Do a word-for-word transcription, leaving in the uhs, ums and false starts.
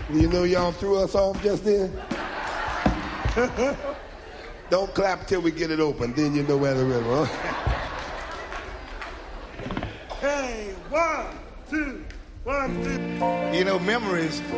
You know y'all threw us off just then? Don't clap till we get it open, then you know where the rhythm. Hey, one, two, one, two. You know, memories